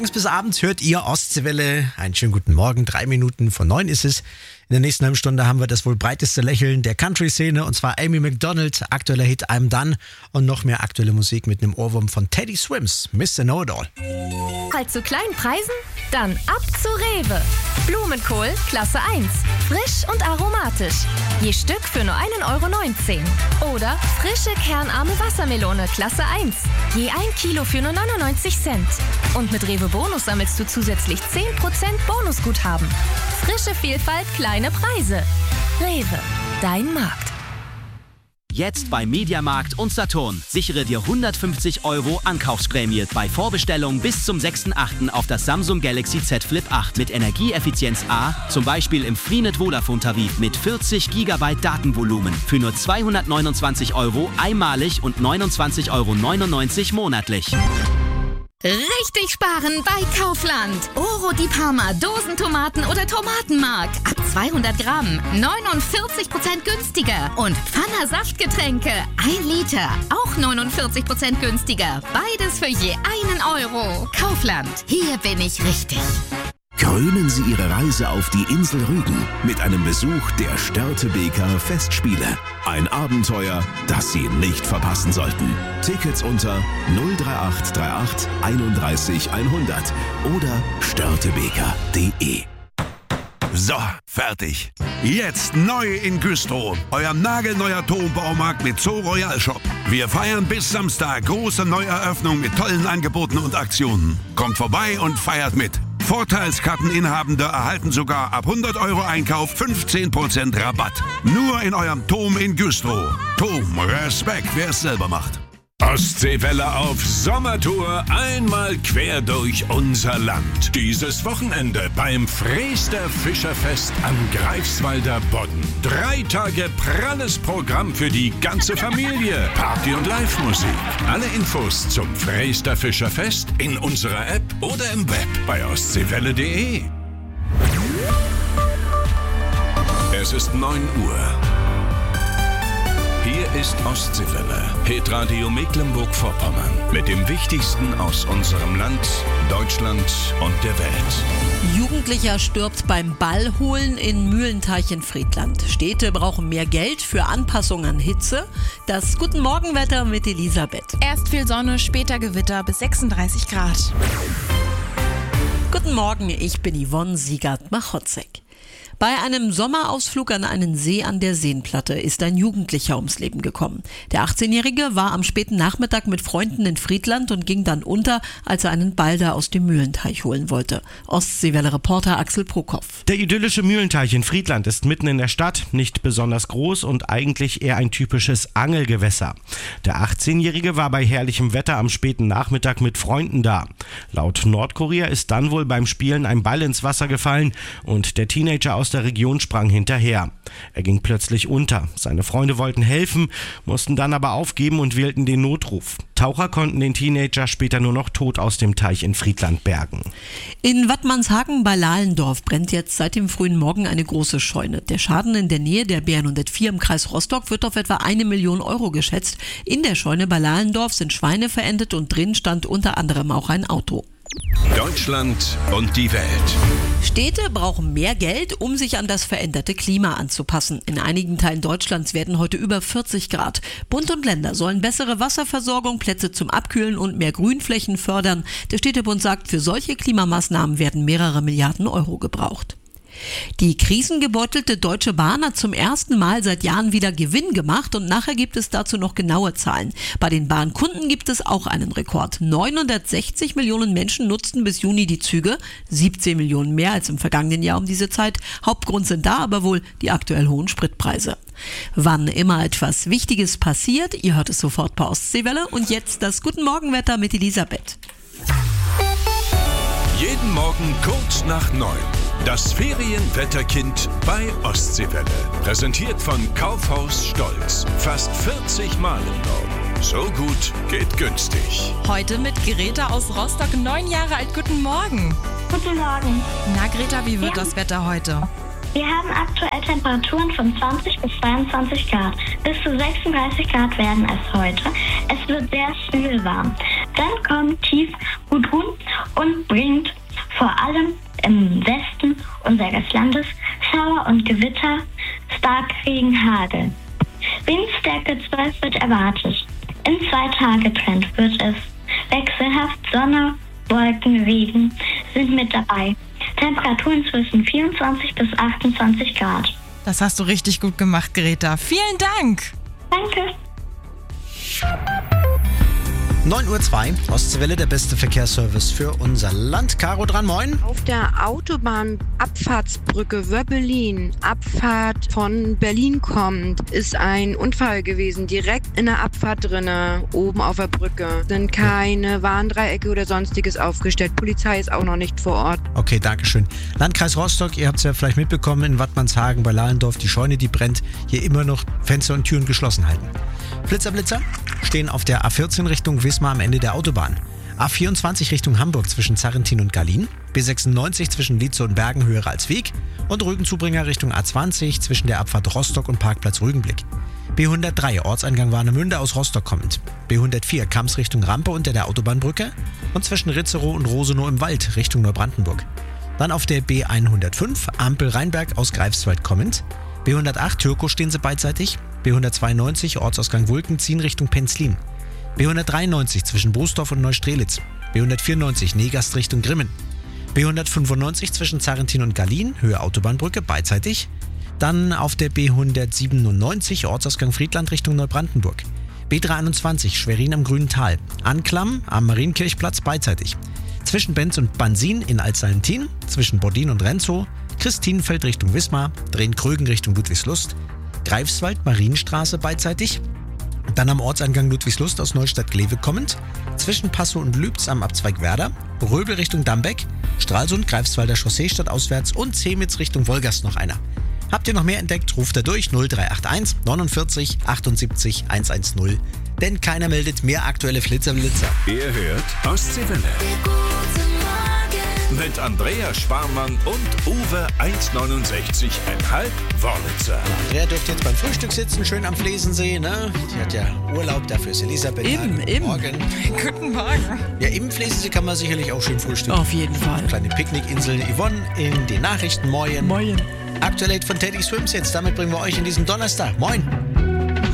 morgens bis abends hört ihr Ostseewelle. Einen schönen guten Morgen, 3 Minuten vor 9 ist es. In der nächsten halben Stunde haben wir das wohl breiteste Lächeln der Country-Szene, und zwar Amy Macdonald, aktueller Hit I'm Done, und noch mehr aktuelle Musik mit einem Ohrwurm von Teddy Swims, Mr. Know-It-All. Halt zu kleinen Preisen? Dann ab zu Rewe. Blumenkohl Klasse 1, frisch und aromatisch. Je Stück für nur 1,19 €. Oder frische kernarme Wassermelone Klasse 1, je 1 Kilo für nur 99 Cent. Und mit Rewe Bonus sammelst du zusätzlich 10% Bonusguthaben. Frische Vielfalt, kleine Preise. Rewe, dein Markt. Jetzt bei Mediamarkt und Saturn. Sichere dir 150 € Ankaufsprämie bei Vorbestellung bis zum 6.8. auf das Samsung Galaxy Z Flip 8 mit Energieeffizienz A, zum Beispiel im Freenet Vodafone Tarif mit 40 GB Datenvolumen für nur 229 € einmalig und 29,99 € monatlich. Richtig sparen bei Kaufland. Oro di Parma, Dosentomaten oder Tomatenmark. Ab 200 Gramm, 49% günstiger. Und Pfanner Saftgetränke, 1 Liter, auch 49% günstiger. Beides für je 1 €. Kaufland, hier bin ich richtig. Krönen Sie Ihre Reise auf die Insel Rügen mit einem Besuch der Störtebeker Festspiele. Ein Abenteuer, das Sie nicht verpassen sollten. Tickets unter 03838 31 100 oder störtebeker.de. So, fertig. Jetzt neu in Güstrow. Euer nagelneuer Turmbaumarkt mit Zoo Royal Shop. Wir feiern bis Samstag große Neueröffnung mit tollen Angeboten und Aktionen. Kommt vorbei und feiert mit. Vorteilskarteninhabende erhalten sogar ab 100 € Einkauf 15% Rabatt. Nur in eurem Tom in Güstrow. Tom, Respekt, wer es selber macht. Ostseewelle auf Sommertour, einmal quer durch unser Land. Dieses Wochenende beim Freester Fischerfest am Greifswalder Bodden. 3 Tage pralles Programm für die ganze Familie. Party und Live-Musik. Alle Infos zum Freester Fischerfest in unserer App oder im Web bei ostseewelle.de. Es ist 9 Uhr. Hier ist Ostseewelle, Hitradio Mecklenburg-Vorpommern. Mit dem Wichtigsten aus unserem Land, Deutschland und der Welt. Jugendlicher stirbt beim Ballholen in Mühlenteich in Friedland. Städte brauchen mehr Geld für Anpassung an Hitze. Das Guten Morgenwetter mit Elisabeth. Erst viel Sonne, später Gewitter bis 36 Grad. Guten Morgen, ich bin Yvonne Siegert-Machotzek. Bei einem Sommerausflug an einen See an der Seenplatte ist ein Jugendlicher ums Leben gekommen. Der 18-Jährige war am späten Nachmittag mit Freunden in Friedland und ging dann unter, als er einen Ball da aus dem Mühlenteich holen wollte. Ostseewelle-Reporter Axel Prokopf. Der idyllische Mühlenteich in Friedland ist mitten in der Stadt, nicht besonders groß und eigentlich eher ein typisches Angelgewässer. Der 18-Jährige war bei herrlichem Wetter am späten Nachmittag mit Freunden da. Laut Nordkorea ist dann wohl beim Spielen ein Ball ins Wasser gefallen und der Teenager aus der Region sprang hinterher. Er ging plötzlich unter. Seine Freunde wollten helfen, mussten dann aber aufgeben und wählten den Notruf. Taucher konnten den Teenager später nur noch tot aus dem Teich in Friedland bergen. In Wattmannshagen bei Lahlendorf brennt jetzt seit dem frühen Morgen eine große Scheune. Der Schaden in der Nähe der B104 im Kreis Rostock wird auf etwa 1 Million € geschätzt. In der Scheune bei Lahlendorf sind Schweine verendet und drin stand unter anderem auch ein Auto. Deutschland und die Welt. Städte brauchen mehr Geld, um sich an das veränderte Klima anzupassen. In einigen Teilen Deutschlands werden heute über 40 Grad. Bund und Länder sollen bessere Wasserversorgung, Plätze zum Abkühlen und mehr Grünflächen fördern. Der Städtebund sagt, für solche Klimamaßnahmen werden mehrere Milliarden € gebraucht. Die krisengebeutelte Deutsche Bahn hat zum ersten Mal seit Jahren wieder Gewinn gemacht und nachher gibt es dazu noch genaue Zahlen. Bei den Bahnkunden gibt es auch einen Rekord. 960 Millionen Menschen nutzten bis Juni die Züge, 17 Millionen mehr als im vergangenen Jahr um diese Zeit. Hauptgrund sind da aber wohl die aktuell hohen Spritpreise. Wann immer etwas Wichtiges passiert, ihr hört es sofort bei Ostseewelle und jetzt das Guten Morgenwetter mit Elisabeth. Jeden Morgen kurz nach 9. Das Ferienwetterkind bei Ostseewelle. Präsentiert von Kaufhaus Stolz. Fast 40 Mal im Norden. So gut geht günstig. Heute mit Greta aus Rostock, 9 Jahre alt. Guten Morgen. Guten Morgen. Na Greta, wie wird das Wetter heute? Wir haben aktuell Temperaturen von 20 bis 22 Grad. Bis zu 36 Grad werden es heute. Es wird sehr schwül warm. Dann kommt tief Gudrun und bringt vor allem im Westen unseres Landes Schauer und Gewitter, Starkregen, Hagel. Windstärke 12 wird erwartet. In 2 Tagetrend wird es wechselhaft, Sonne, Wolken, Regen sind mit dabei. Temperaturen zwischen 24 bis 28 Grad. Das hast du richtig gut gemacht, Greta. Vielen Dank. Danke. 9:02 Uhr, Ostseewelle, der beste Verkehrsservice für unser Land. Caro dran, moin. Auf der Autobahnabfahrtsbrücke Wöbbelin, Abfahrt von Berlin kommt, ist ein Unfall gewesen, direkt in der Abfahrt drinne, oben auf der Brücke. Sind keine Warndreiecke oder sonstiges aufgestellt. Polizei ist auch noch nicht vor Ort. Okay, dankeschön. Landkreis Rostock, ihr habt es ja vielleicht mitbekommen, in Wattmannshagen bei Lahlendorf, die Scheune, die brennt, hier immer noch Fenster und Türen geschlossen halten. Blitzer stehen auf der A14 Richtung Wismar am Ende der Autobahn. A24 Richtung Hamburg zwischen Zarrentin und Gallien. B96 zwischen Lietze und Bergen höher als Weg. Und Rügenzubringer Richtung A20 zwischen der Abfahrt Rostock und Parkplatz Rügenblick. B103 Ortseingang Warnemünde aus Rostock kommend. B104 Kamms Richtung Rampe unter der Autobahnbrücke. Und zwischen Ritzerow und Rosenow im Wald Richtung Neubrandenburg. Dann auf der B105 Ampel Rheinberg aus Greifswald kommend. B108 Türkow stehen sie beidseitig. B192 Ortsausgang Wulken Richtung Penzlin. B193 zwischen Boosdorf und Neustrelitz. B194 Negast Richtung Grimmen. B195 zwischen Zarrentin und Gallien, Höhe Autobahnbrücke, beidseitig. Dann auf der B197 Ortsausgang Friedland Richtung Neubrandenburg. B321 Schwerin am Grünen Tal. Anklam am Marienkirchplatz, beidseitig. Zwischen Benz und Bansin in Altsallentin. Zwischen Bordin und Renzow. Christinenfeld Richtung Wismar. Drehen-Krögen Richtung Ludwigslust. Greifswald, Marienstraße beidseitig. Dann am Ortseingang Ludwigslust aus Neustadt-Glewe kommend. Zwischen Passow und Lübz am Abzweig Werder. Röbel Richtung Dambeck. Stralsund, Greifswalder Chaussee stadtauswärts und Zemitz Richtung Wolgast noch einer. Habt ihr noch mehr entdeckt, ruft da durch 0381 49 78 110. Denn keiner meldet mehr aktuelle Flitzer-Blitzer. Ihr hört Ostseewelle. Mit Andreas Sparmann und Uwe 1,69,5 Wörlitzer. Andrea dürfte jetzt beim Frühstück sitzen, schön am Flesensee, ne? Die hat ja Urlaub, dafür ist Elisabeth. Im. Morgen. Guten Morgen. Ja, im Flesensee kann man sicherlich auch schön frühstücken. Auf jeden Fall. Kleine Picknickinsel. Yvonne in den Nachrichten. Moin. Moin. Aktuell von Teddy Swims jetzt. Damit bringen wir euch in diesen Donnerstag. Moin.